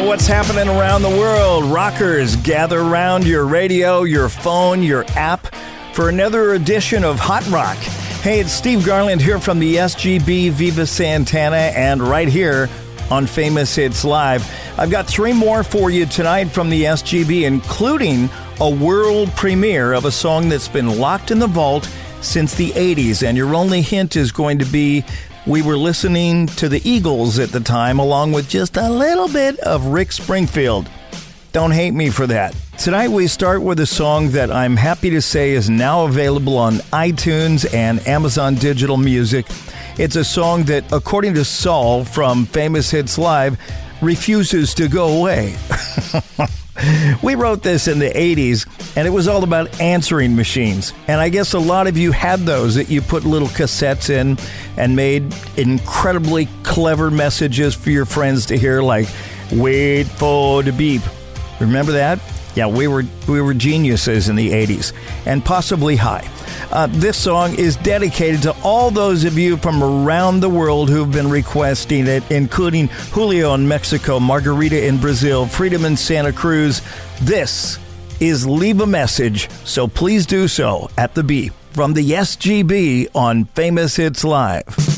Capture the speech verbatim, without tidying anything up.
what's happening around the world. Rockers, gather around your radio, your phone, your app for another edition of Hot Rock. Hey, it's Steve Garland here from the S G B Viva Santana and right here on Famous Hits Live. I've got three more for you tonight from the S G B, including a world premiere of a song that's been locked in the vault since the eighties. And your only hint is going to be we were listening to the Eagles at the time, along with just a little bit of Rick Springfield. Don't hate me for that. Tonight we start with a song that I'm happy to say is now available on iTunes and Amazon Digital Music. It's a song that, according to Saul from Famous Hits Live, refuses to go away. We wrote this in the eighties, and it was all about answering machines. And I guess a lot of you had those that you put little cassettes in and made incredibly clever messages for your friends to hear, like, wait for the beep. Remember that? Yeah, we were we were geniuses in the eighties, and possibly high. Uh, this song is dedicated to all those of you from around the world who've been requesting it, including Julio in Mexico, Margarita in Brazil, Freedom in Santa Cruz. This is Leave a Message, so please do so at the beep from the S G B on Famous Hits Live.